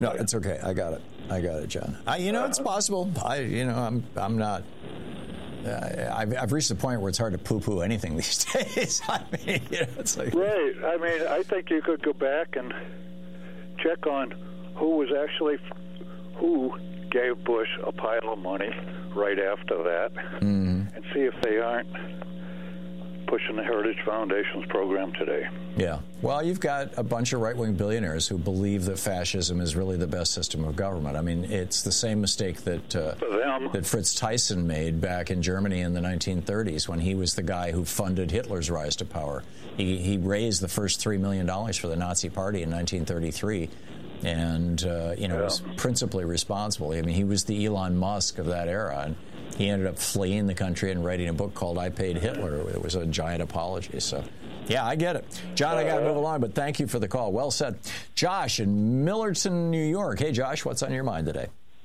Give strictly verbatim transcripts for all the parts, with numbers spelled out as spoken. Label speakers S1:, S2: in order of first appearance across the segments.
S1: No, it's okay. I got it. I got it, John. I, you know, it's possible. I, you know, I'm, I'm not. Uh, I've, I've reached the point where it's hard to poo-poo anything these days. I mean, you know, it's like
S2: right. I mean, I think you could go back and check on who was actually who gave Bush a pile of money right after that,
S1: mm-hmm.
S2: and see if they aren't pushing the Heritage Foundation's program today.
S1: Yeah. Well, you've got a bunch of right-wing billionaires who believe that fascism is really the best system of government. I mean, it's the same mistake that uh, that Fritz Thyssen made back in Germany in the nineteen thirties when he was the guy who funded Hitler's rise to power. He, he raised the first three million dollars for the Nazi Party in nineteen thirty-three. And, uh, you know, yeah. was principally responsible. I mean, he was the Elon Musk of that era. And he ended up fleeing the country and writing a book called I Paid Hitler. It was a giant apology. So, yeah, I get it. John, I got to move along, but thank you for the call. Well said. Josh in Millerton, New York. Hey, Josh, what's on your mind today?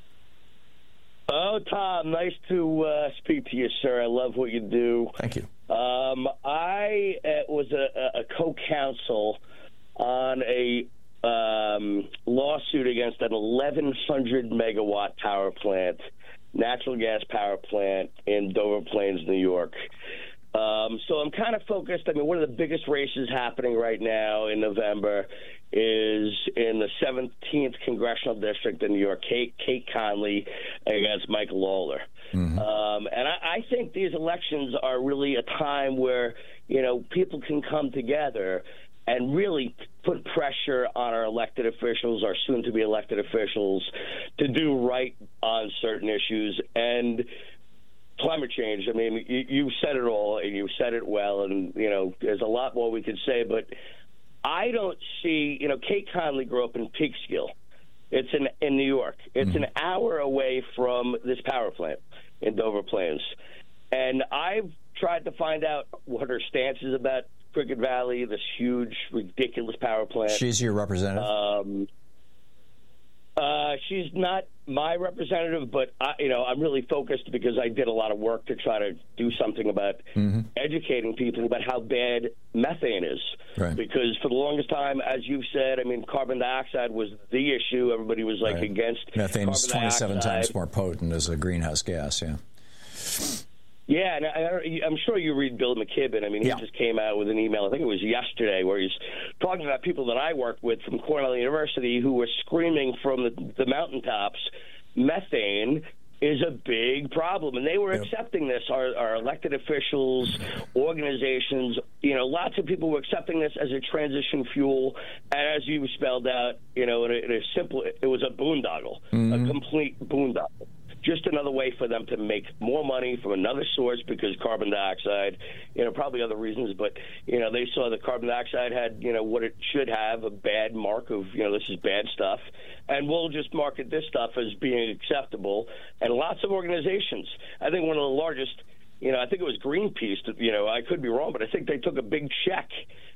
S3: Oh, Tom, nice to uh, speak to you, sir. I love what you do.
S1: Thank you.
S3: Um, I uh, was a, a co-counsel on a um, lawsuit against an eleven hundred megawatt power plant, natural gas power plant in Dover Plains, New York. Um, so I'm kind of focused. I mean, one of the biggest races happening right now in November is in the seventeenth Congressional District in New York, Kate, Kate Conley against Michael Lawler. Mm-hmm. Um, and I, I think these elections are really a time where, you know, people can come together and really put pressure on our elected officials, our soon-to-be elected officials, to do right on certain issues. And climate change, I mean, you, you said it all, and you said it well, and, you know, there's a lot more we could say, but I don't see, you know, Kate Conley grew up in Peekskill. It's in, in New York. It's mm-hmm. an hour away from this power plant in Dover Plains. And I've tried to find out what her stance is about Cricket Valley, this huge, ridiculous power plant.
S1: She's your representative?
S3: Um, uh, she's not my representative, but I, you know, I'm really focused because I did a lot of work to try to do something about mm-hmm. educating people about how bad methane is.
S1: Right.
S3: Because for the longest time, as you've said, I mean, carbon dioxide was the issue. Everybody was like
S1: right.
S3: against
S1: methane is twenty-seven
S3: dioxide.
S1: times more potent as a greenhouse gas. Yeah.
S3: Yeah, and I, I'm sure you read Bill McKibben. I mean, he
S1: yeah.
S3: just came out with an email, I think it was yesterday, where he's talking about people that I worked with from Cornell University who were screaming from the, the mountaintops, methane is a big problem. And they were yep. accepting this, our, our elected officials, organizations, you know, lots of people were accepting this as a transition fuel. And as you spelled out, you know, in a, in a simple, it was a boondoggle, mm-hmm. a complete boondoggle. Just another way for them to make more money from another source because carbon dioxide, you know, probably other reasons, but, you know, they saw that carbon dioxide had, you know, what it should have, a bad mark of, you know, this is bad stuff, and we'll just market this stuff as being acceptable. And lots of organizations, I think one of the largest, you know, I think it was Greenpeace, you know, I could be wrong, but I think they took a big check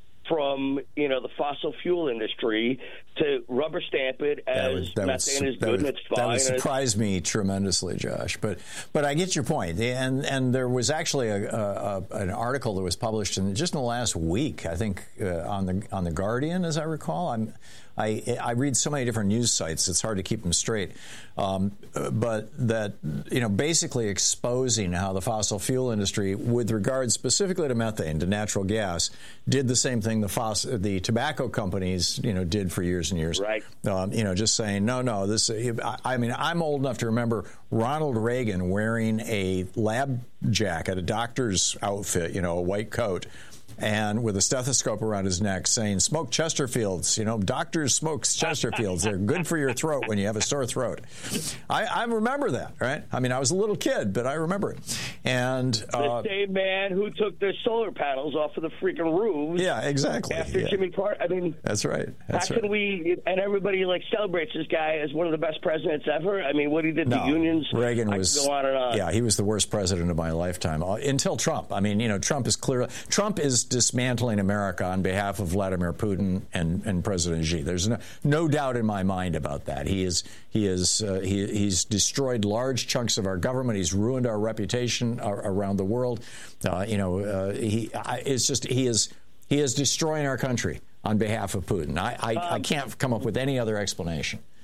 S3: from, you know, the fossil fuel industry to rubber stamp it as that was, that methane
S1: was,
S3: is good
S1: would,
S3: and it's fine.
S1: That would surprise me tremendously, Josh. But but I get your point. And and there was actually a, a, a, an article that was published in just in the last week, I think, uh, on the on the Guardian, as I recall. I'm I, I read so many different news sites, it's hard to keep them straight. Um, but that, you know, basically exposing how the fossil fuel industry, with regard specifically to methane, to natural gas, did the same thing the fossil, the tobacco companies, you know, did for years and years.
S3: Right.
S1: Um, you know, just saying, no, no, this, I, I mean, I'm old enough to remember Ronald Reagan wearing a lab jacket, a doctor's outfit, you know, a white coat, and with a stethoscope around his neck saying, smoke Chesterfields. You know, doctors smoke Chesterfields. They're good for your throat when you have a sore throat. I, I remember that, right? I mean, I was a little kid, but I remember it. And uh,
S3: the same man who took the solar panels off of the freaking roofs.
S1: Yeah, exactly.
S3: After
S1: yeah.
S3: Jimmy Carter. I mean,
S1: that's right. That's
S3: how
S1: right.
S3: can we, and everybody like celebrates this guy as one of the best presidents ever? I mean, what he did
S1: no,
S3: to unions.
S1: Reagan
S3: I
S1: was,
S3: could go on and on.
S1: Yeah, he was the worst president of my lifetime uh, until Trump. I mean, you know, Trump is clearly, Trump is dismantling America on behalf of Vladimir Putin and, and President Xi. There's no, no doubt in my mind about that. He is he is uh, he, he's destroyed large chunks of our government. He's ruined our reputation uh, around the world. Uh, you know, uh, he I, it's just he is he is destroying our country on behalf of Putin. I I, um, I can't come up with any other explanation.